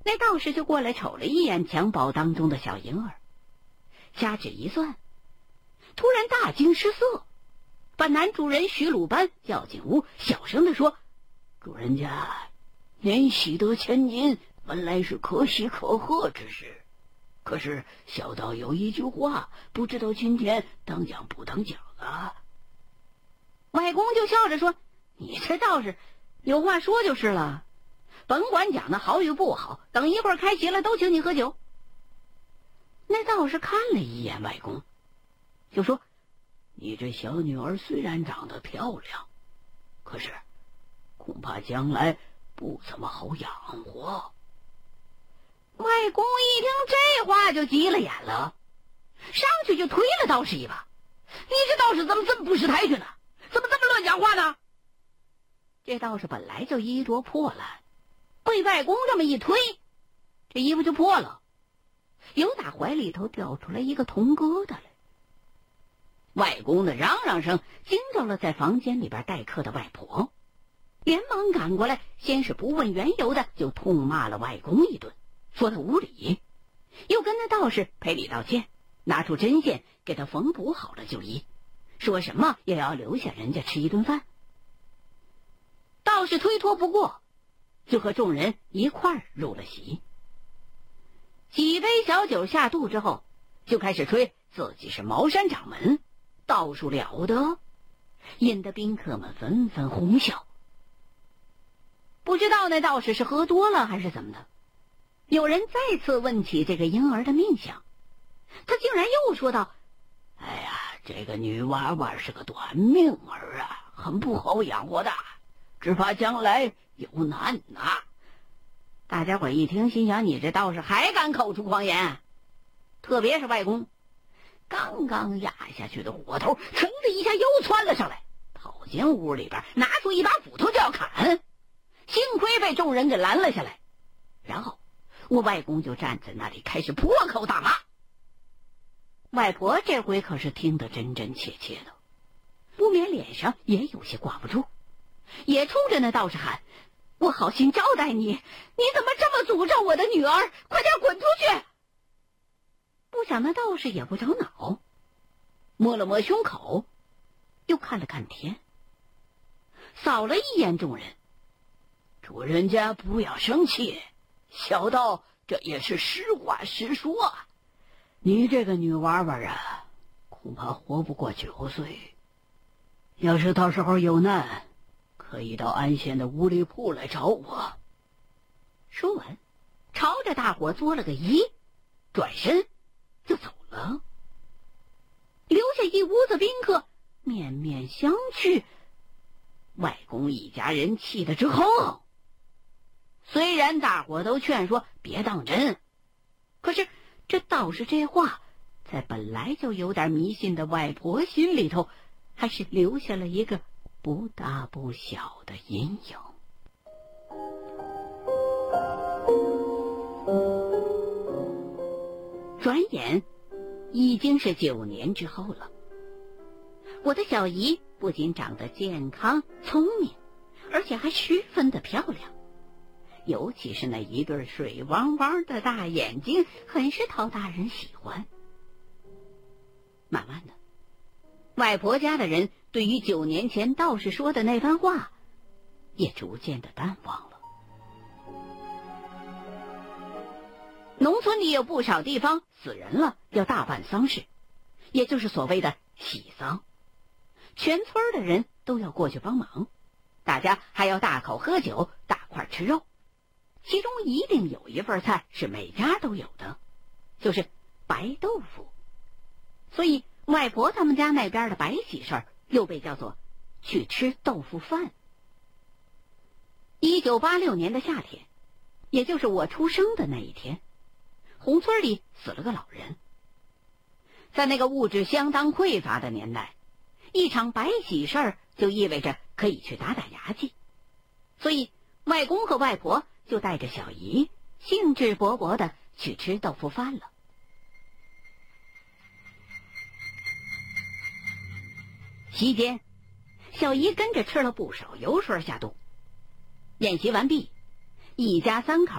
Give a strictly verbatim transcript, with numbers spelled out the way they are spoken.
那道士就过来瞅了一眼襁褓当中的小婴儿，掐指一算，突然大惊失色，把男主人徐鲁班叫进屋，小声地说：“主人家，您喜得千金，本来是可喜可贺之事。可是小道有一句话，不知道今天当讲不当讲啊？”外公就笑着说：“你这道士有话说就是了，甭管讲的好与不好，等一会儿开席了都请你喝酒。”那道士看了一眼外公，就说：“你这小女儿虽然长得漂亮，可是恐怕将来不怎么好养活。”外公一听这话就急了眼了，上去就推了道士一把：“你这道士怎么这么不识抬举呢？怎么这么乱讲话呢？”这道士本来就衣着破烂，被外公这么一推，这衣服就破了，由打怀里头掉出来一个铜疙瘩来。外公的嚷嚷声惊着了在房间里边待客的外婆，连忙赶过来，先是不问缘由的就痛骂了外公一顿，说他无礼，又跟那道士赔礼道歉，拿出针线给他缝补好了就医，说什么也要留下人家吃一顿饭。道士推脱不过，就和众人一块儿入了席。几杯小酒下肚之后，就开始吹自己是茅山掌门，道术了得，引得宾客们纷纷哄笑。不知道那道士是喝多了还是怎么的，有人再次问起这个婴儿的命相，他竟然又说道：“哎呀，这个女娃娃是个短命儿啊，很不好养活的，只怕将来有难呐。”大家伙一听，心想：你这道士还敢口出狂言？特别是外公，刚刚压下去的火头，噌的一下又窜了上来，跑进屋里边，拿出一把斧头就要砍，幸亏被众人给拦了下来。然后我外公就站在那里开始破口大骂。外婆这回可是听得真真切切的，不免脸上也有些挂不住，也冲着那道士喊：“我好心招待你，你怎么这么诅咒我的女儿？快点滚出去！”不想那道士也不着脑，摸了摸胸口，又看了看天，扫了一眼众人：“主人家不要生气，小道这也是实话实说啊。你这个女娃娃啊，恐怕活不过九岁。要是到时候有难，可以到安县的五里铺来找我。”说完，朝着大伙作了个揖，转身就走了，留下一屋子宾客面面相觑。外公一家人气得直哼哼。虽然大伙都劝说别当真，可是这道士这话在本来就有点迷信的外婆心里头，还是留下了一个不大不小的阴影。转眼已经是九年之后了，我的小姨不仅长得健康聪明，而且还十分的漂亮，尤其是那一对水汪汪的大眼睛，很是讨大人喜欢。慢慢的，外婆家的人对于九年前道士说的那番话也逐渐的淡忘了。农村里有不少地方死人了要大办丧事，也就是所谓的喜丧，全村的人都要过去帮忙，大家还要大口喝酒，大块吃肉，其中一定有一份菜是每家都有的，就是白豆腐。所以外婆他们家那边的白喜事儿又被叫做去吃豆腐饭。一九八六年的夏天，也就是我出生的那一天，红村里死了个老人。在那个物质相当匮乏的年代，一场白喜事儿就意味着可以去打打牙祭，所以外公和外婆就带着小姨兴致勃勃的去吃豆腐饭了。席间，小姨跟着吃了不少油水下肚。宴席完毕，一家三口